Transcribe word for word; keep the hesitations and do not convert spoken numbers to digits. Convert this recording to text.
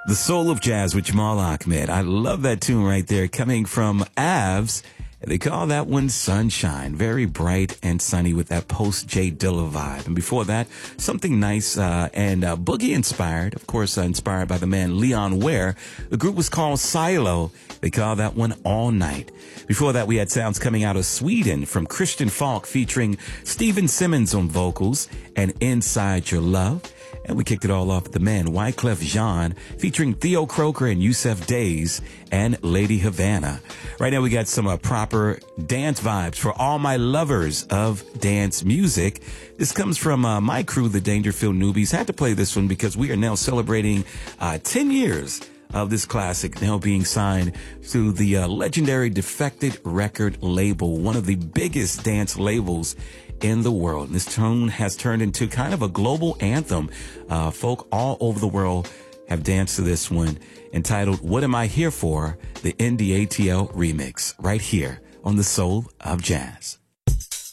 The Soul of Jazz with Jamal Ahmed. I love that tune right there, coming from Avs. They call that one Sunshine. Very bright and sunny with that post-Jay Dilla vibe. And before that, something nice uh, and uh, boogie-inspired. Of course, uh, inspired by the man Leon Ware. The group was called Silo. They call that one All Night. Before that, we had sounds coming out of Sweden from Christian Falk featuring Steven Simmons on vocals and Inside Your Love. And we kicked it all off with the man Wyclef Jean featuring Theo Croker and Yusef Days and Lady Havana. Right now we got some uh, proper dance vibes for all my lovers of dance music. This comes from uh, my crew, the Dangerfield Newbies. Had to play this one because we are now celebrating uh, ten years of this classic, now being signed to the uh, legendary Defected Record label, one of the biggest dance labels in the world. And this tune has turned into kind of a global anthem. Uh, folk all over the world have danced to this one, entitled What Am I Here For? The N D A T L remix, right here on The Soul of Jazz.